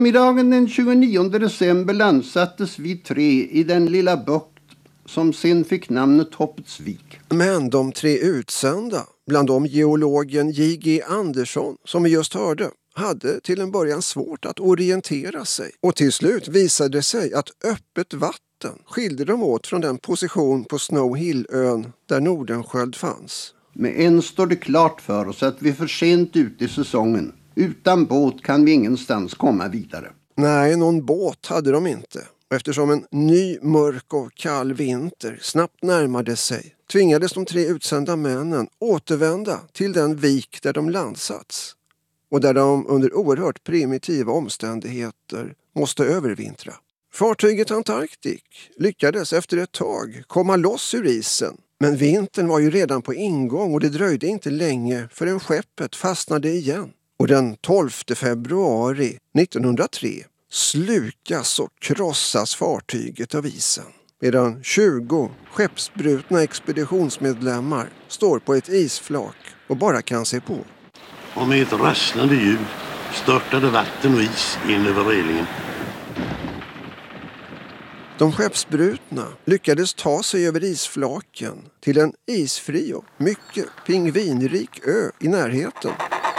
Middagen den 29 december landsattes vi 3 i den lilla bukt som sen fick namnet Hoppets vik. Men de 3 utsända, bland dem geologen J.G. Andersson som vi just hörde, hade till en början svårt att orientera sig. Och till slut visade det sig att öppet vatten skilde dem åt från den position på Snow Hill-ön där Nordenskjöld fanns. Men än står det klart för oss att vi är för sent ute i säsongen. Utan båt kan vi ingenstans komma vidare. Nej, någon båt hade de inte. Och eftersom en ny mörk och kall vinter snabbt närmade sig tvingades de 3 utsända männen återvända till den vik där de landsats och där de under oerhört primitiva omständigheter måste övervintra. Fartyget Antarktik lyckades efter ett tag komma loss ur isen, men vintern var ju redan på ingång och det dröjde inte länge förrän skeppet fastnade igen. Och den 12 februari 1903 slukas och krossas fartyget av isen, medan 20 skeppsbrutna expeditionsmedlemmar står på ett isflak och bara kan se på. Och med ett rasslande ljud störtade vatten och is in över relingen. De skeppsbrutna lyckades ta sig över isflaken till en isfri och mycket pingvinrik ö i närheten.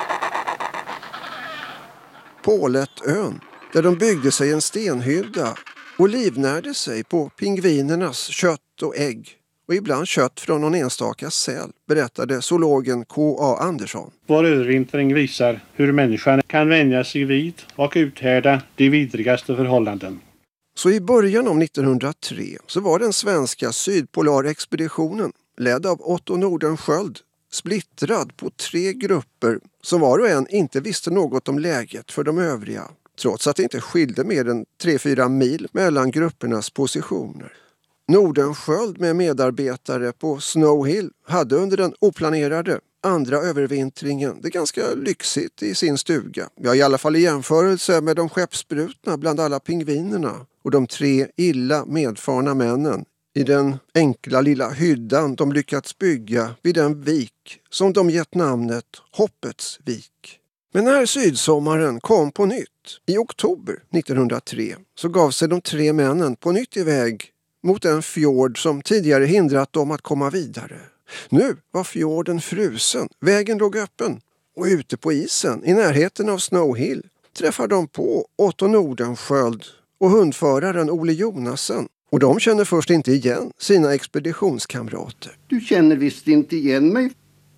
Påletön, där de byggde sig en stenhydda och livnärde sig på pingvinernas kött och ägg och ibland kött från någon enstaka säl, berättade zoologen K.A. Andersson. Vår övervintring visar hur människan kan vänja sig vid och uthärda de vidrigaste förhållanden. Så i början av 1903 så var den svenska sydpolarexpeditionen, ledd av Otto Nordenskjöld, splittrad på 3 grupper som var och en inte visste något om läget för de övriga, trots att det inte skilde mer än 3-4 mil mellan gruppernas positioner. Nordenskjöld med medarbetare på Snow Hill hade under den oplanerade andra övervintringen det ganska lyxigt i sin stuga. Ja, i alla fall i jämförelse med de skeppsbrutna bland alla pingvinerna och de 3 illa medfarna männen i den enkla lilla hyddan de lyckats bygga vid den vik som de gett namnet Hoppets vik. Men när sydsommaren kom på nytt, i oktober 1903, så gav sig de 3 männen på nytt iväg mot en fjord som tidigare hindrat dem att komma vidare. Nu var fjorden frusen, vägen låg öppen och ute på isen i närheten av Snow Hill träffade de på Otto Nordenskjöld och hundföraren Ole Jonasen. Och de kände först inte igen sina expeditionskamrater. Du känner visst inte igen mig?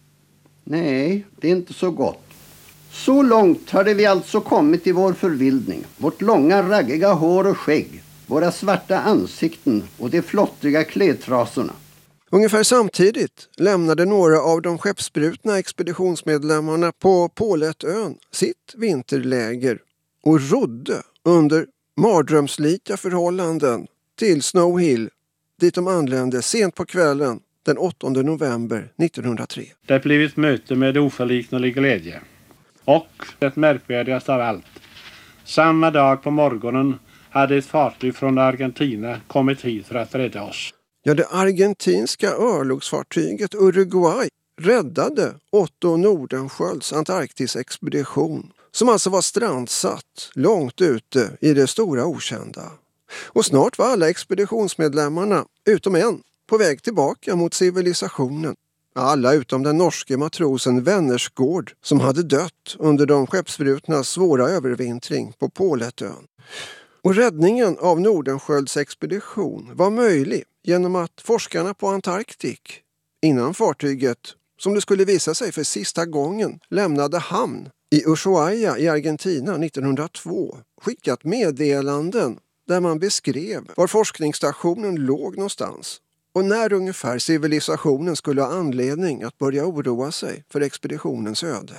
Nej, det är inte så gott. Så långt hade vi alltså kommit i vår förvildning. Vårt långa raggiga hår och skägg, våra svarta ansikten och de flottiga klädtrasorna. Ungefär samtidigt lämnade några av de skeppsbrutna expeditionsmedlemmarna på Påletön sitt vinterläger och rodde under mardrömslika förhållanden till Snow Hill, dit de anlände sent på kvällen den 8 november 1903. Det blev ett möte med oförliknelig glädje. Och det märkvärdigaste av allt. Samma dag på morgonen hade ett fartyg från Argentina kommit hit för att rädda oss. Ja, det argentinska örlogsfartyget Uruguay räddade Otto Nordenskjölds Antarktisexpedition, som alltså var strandsatt långt ute i det stora okända. Och snart var alla expeditionsmedlemmarna, utom en, på väg tillbaka mot civilisationen. Alla utom den norske matrosen Wennersgård som hade dött under de skeppsbrutnas svåra övervintring på Påletön. Och räddningen av Nordenskjölds expedition var möjlig genom att forskarna på Antarktik, innan fartyget, som det skulle visa sig för sista gången, lämnade hamn i Ushuaia i Argentina 1902, skickat meddelanden där man beskrev var forskningsstationen låg någonstans och när ungefär civilisationen skulle ha anledning att börja oroa sig för expeditionens öde.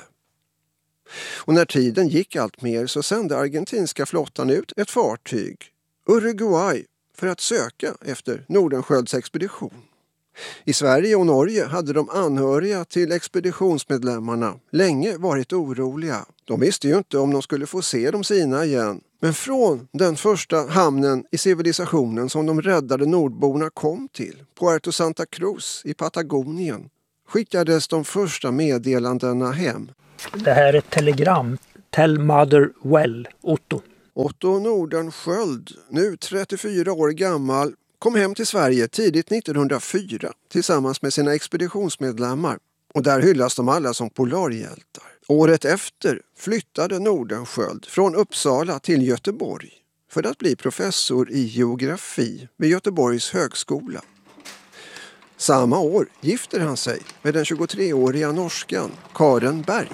Och när tiden gick allt mer så sände argentinska flottan ut ett fartyg, Uruguay, för att söka efter Nordenskjölds expedition. I Sverige och Norge hade de anhöriga till expeditionsmedlemmarna länge varit oroliga. De visste ju inte om de skulle få se de sina igen. Men från den första hamnen i civilisationen som de räddade nordborna kom till, Puerto Santa Cruz i Patagonien, skickades de första meddelandena hem. Det här är ett telegram. Tell Mother Well, Otto. Otto Nordenskiöld, nu 34 år gammal, kom hem till Sverige tidigt 1904 tillsammans med sina expeditionsmedlemmar och där hyllas de alla som polarhjältar. Året efter flyttade Nordenskiöld från Uppsala till Göteborg för att bli professor i geografi vid Göteborgs högskola. Samma år gifter han sig med den 23-åriga norskan Karen Berg.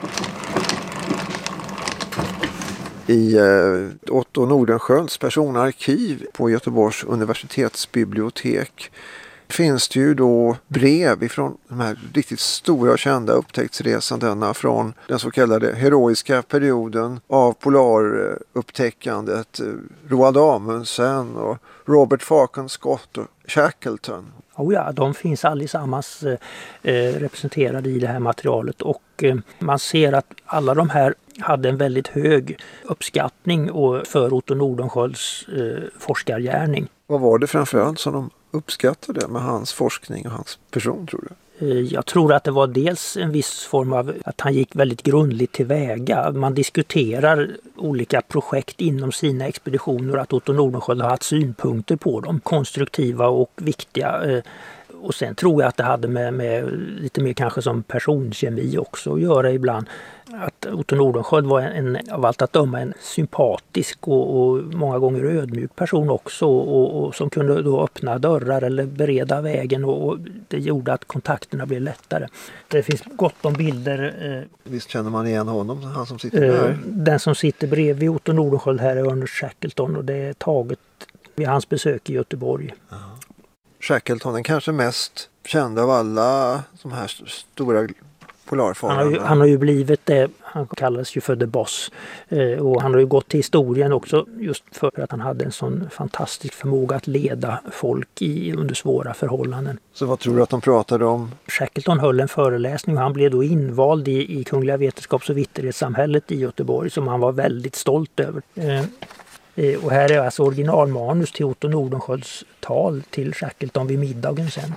I Otto Nordenskiölds personarkiv på Göteborgs universitetsbibliotek finns det ju då brev ifrån de här riktigt stora och kända upptäcktsresandena från den så kallade heroiska perioden av polarupptäckandet. Roald Amundsen och Robert Falcon Scott och Shackleton. Oh ja, de finns allesammans representerade i det här materialet och man ser att alla de här hade en väldigt hög uppskattning för Otto Nordenskiölds forskargärning. Vad var det framförallt som de uppskattade med hans forskning och hans person, tror du? Jag tror att det var dels en viss form av att han gick väldigt grundligt tillväga. Man diskuterar olika projekt inom sina expeditioner och att Otto Nordenskiöld har haft synpunkter på dem, konstruktiva och viktiga. Och sen tror jag att det hade med lite mer kanske som personkemi också att göra ibland. Att Otto Nordenskiöld var av allt att döma en sympatisk och många gånger ödmjuk person också och som kunde då öppna dörrar eller bereda vägen och det gjorde att kontakterna blev lättare. Det finns gott om bilder. Visst känner man igen honom, han som sitter där? Den som sitter bredvid Otto Nordenskiöld här är Ernest Shackleton och det är taget vid hans besök i Göteborg. Aha. Shackleton är kanske mest känd av alla de här stora polarfararna. Han har ju blivit det, han kallas ju för The Boss och han har ju gått till historien också just för att han hade en sån fantastisk förmåga att leda folk under svåra förhållanden. Så vad tror du att de pratade om? Shackleton höll en föreläsning och han blev då invald i Kungliga vetenskaps- och vitterhetssamhället i Göteborg som han var väldigt stolt över. Och här är alltså originalmanus till Otto Nordenskiölds tal till Shackleton vid middagen sen.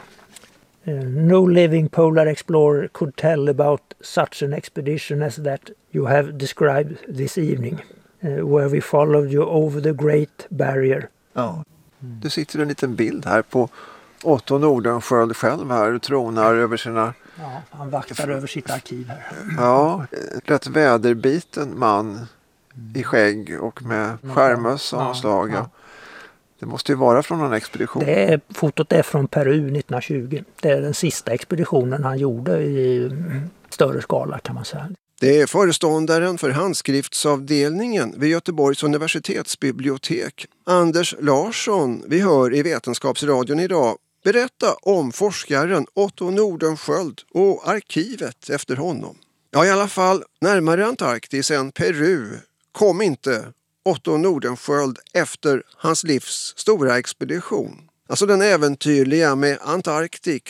No living polar explorer could tell about such an expedition as that you have described this evening, where we followed you over the Great Barrier. Ja. Det sitter en liten bild här på Otto Nordenskiöld själv här och tronar över sina... Ja, han vaktar över sitt arkiv här. Ja, rätt väderbiten man i skägg och med skärmössa och slag. Ja. Det måste ju vara från någon expedition. Fotot är från Peru 1920. Det är den sista expeditionen han gjorde i större skala kan man säga. Det är föreståndaren för handskriftsavdelningen vid Göteborgs universitetsbibliotek, Anders Larsson, vi hör i Vetenskapsradion idag, berätta om forskaren Otto Nordenskiöld och arkivet efter honom. Ja, i alla fall närmare Antarktis än Peru kom inte Otto Nordenskiöld efter hans livs stora expedition. Alltså den äventyrliga med Antarktik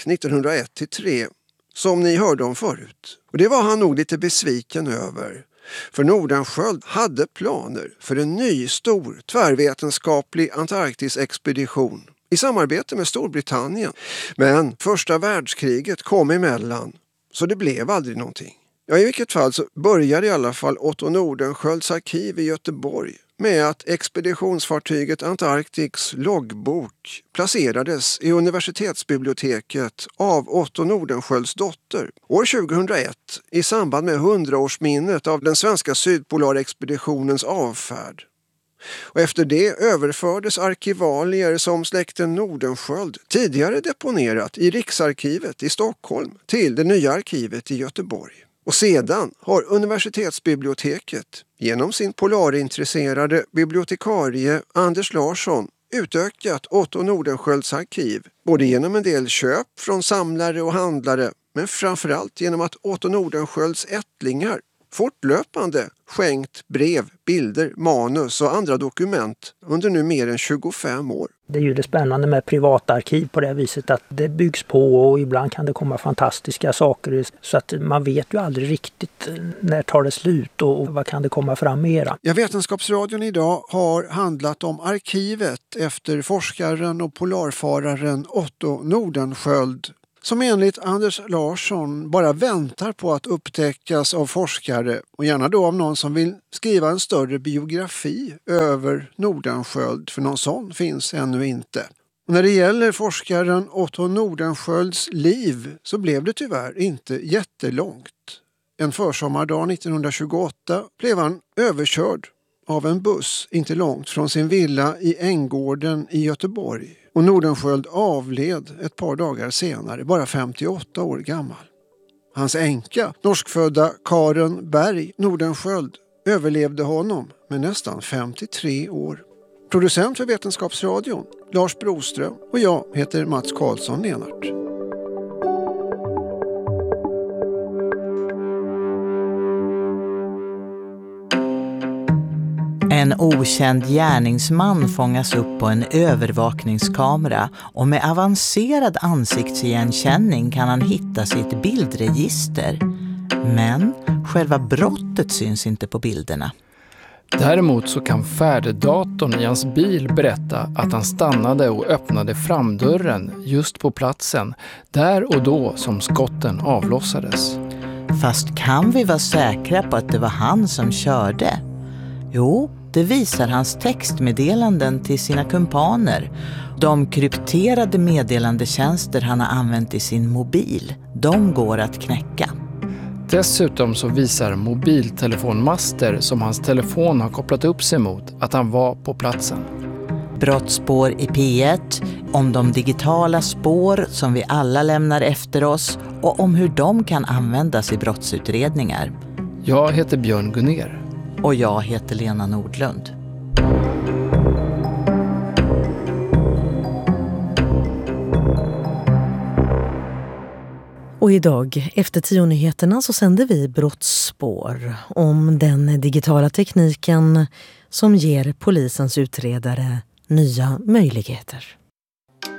1901-3 som ni hörde om förut. Och det var han nog lite besviken över. För Nordenskiöld hade planer för en ny stor tvärvetenskaplig Antarktis-expedition i samarbete med Storbritannien. Men första världskriget kom emellan så det blev aldrig någonting. Ja, i vilket fall så började i alla fall Otto Nordenskiölds arkiv i Göteborg med att expeditionsfartyget Antarktiks loggbok placerades i universitetsbiblioteket av Otto Nordenskiölds dotter år 2001 i samband med 100-årsminnet av den svenska sydpolarexpeditionens avfärd. Och efter det överfördes arkivalier som släkten Nordenskiöld tidigare deponerat i Riksarkivet i Stockholm till det nya arkivet i Göteborg. Och sedan har universitetsbiblioteket genom sin polarintresserade bibliotekarie Anders Larsson utökat Otto Nordenskiölds arkiv både genom en del köp från samlare och handlare men framförallt genom att Otto Nordenskiölds ättlingar fortlöpande skänkt brev, bilder, manus och andra dokument under nu mer än 25 år. Det är ju det spännande med privatarkiv på det viset att det byggs på och ibland kan det komma fantastiska saker så att man vet ju aldrig riktigt när tar det slut och vad kan det komma fram mera. Ja, Vetenskapsradion idag har handlat om arkivet efter forskaren och polarfararen Otto Nordenskiöld som enligt Anders Larsson bara väntar på att upptäckas av forskare och gärna då av någon som vill skriva en större biografi över Nordenskiöld, för någon sån finns ännu inte. Och när det gäller forskaren Otto Nordenskiölds liv så blev det tyvärr inte jättelångt. En försommardag 1928 blev han överkörd av en buss inte långt från sin villa i Änggården i Göteborg. Och Nordenskiöld avled ett par dagar senare, bara 58 år gammal. Hans änka, norskfödda Karen Berg Nordenskiöld, överlevde honom med nästan 53 år. Producent för Vetenskapsradion, Lars Broström, och jag heter Mats Karlsson Lenart. En okänd gärningsman fångas upp på en övervakningskamera och med avancerad ansiktsigenkänning kan han hitta sitt bildregister. Men själva brottet syns inte på bilderna. Däremot så kan färddatorn i hans bil berätta att han stannade och öppnade framdörren just på platsen, där och då som skotten avlossades. Fast kan vi vara säkra på att det var han som körde? Jo, det visar hans textmeddelanden till sina kumpaner. De krypterade meddelandetjänster han har använt i sin mobil, de går att knäcka. Dessutom så visar mobiltelefonmaster som hans telefon har kopplat upp sig mot att han var på platsen. Brottsspår i P1, om de digitala spår som vi alla lämnar efter oss och om hur de kan användas i brottsutredningar. Jag heter Björn Gunner. Och jag heter Lena Nordlund. Och idag, efter 10-nyheterna, så sänder vi Brottsspår om den digitala tekniken som ger polisens utredare nya möjligheter.